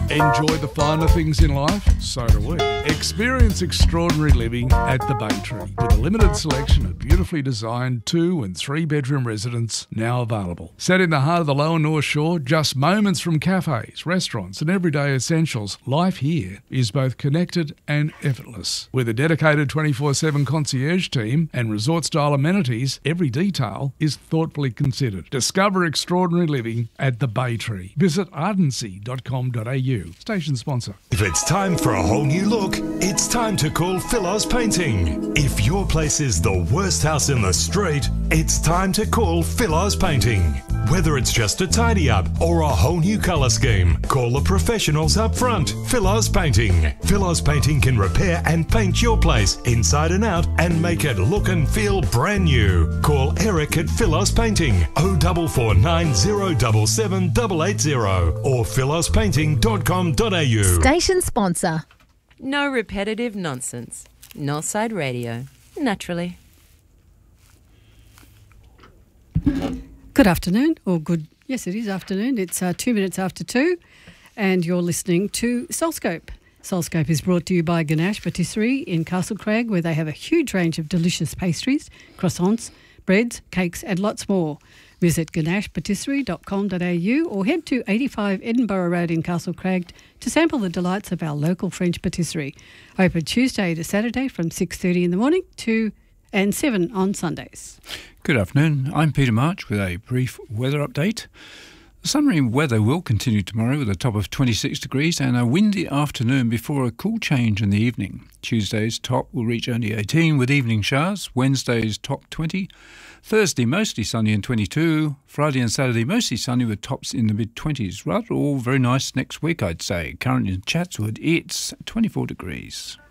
Enjoy the finer things in life? So do we. Experience extraordinary living at the Bay Tree with a limited selection of beautifully designed 2 and 3 bedroom residences now available. Set in the heart of the Lower North Shore, just moments from cafes, restaurants and everyday essentials, life here is both connected and effortless. With a dedicated 24/7 concierge team and resort-style amenities, every detail is thoughtfully considered. Discover extraordinary living at the Bay Tree. Visit ardency.com.au. Station sponsor. If it's time for a whole new look, it's time to call Philos Painting. If your place is the worst house in the street, it's time to call Philos Painting. Whether it's just a tidy up or a whole new colour scheme, call the professionals up front. Philos Painting. Philos Painting can repair and paint your place inside and out and make it look and feel brand new. Call Eric at Philos Painting 0449 077 880 or philospainting.com.au. Station sponsor. No repetitive nonsense. Northside Radio. Naturally. Good afternoon, or yes, it is afternoon. It's 2 minutes after 2, and you're listening to Soulscope. Soulscope is brought to you by Ganache Patisserie in Castlecrag, where they have a huge range of delicious pastries, croissants, breads, cakes, and lots more. Visit ganachepatisserie.com.au or head to 85 Edinburgh Road in Castlecrag to sample the delights of our local French patisserie. Open Tuesday to Saturday from 6:30 in the morning and 7 on Sundays. Good afternoon. I'm Peter March with a brief weather update. The summery weather will continue tomorrow with a top of 26 degrees and a windy afternoon before a cool change in the evening. Tuesday's top will reach only 18 with evening showers. Wednesday's top 20. Thursday mostly sunny and 22. Friday and Saturday mostly sunny with tops in the mid-20s. Rather all very nice next week, I'd say. Currently in Chatswood, it's 24 degrees.